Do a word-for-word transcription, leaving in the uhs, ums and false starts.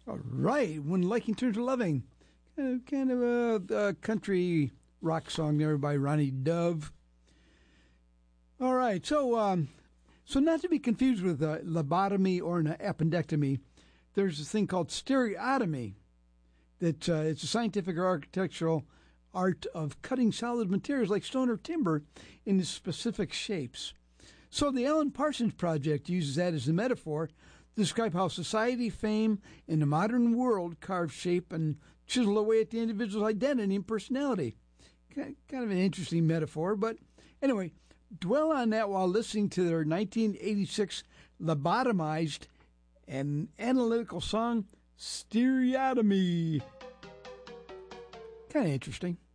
All right, When Liking Turns to Loving. Kind of, kind of a, a country rock song there by Ronnie Dove. All right, so um, so not to be confused with a lobotomy or an appendectomy, there's a thing called stereotomy. That uh, it's a scientific or architectural art of cutting solid materials like stone or timber into specific shapes. So the Alan Parsons Project uses that as a metaphor to describe how society, fame, and the modern world carve shape and chisel away at the individual's identity and personality. Kind of an interesting metaphor, but anyway, dwell on that while listening to their nineteen eighty-six lobotomized and analytical song, Stereotomy. Kind of interesting.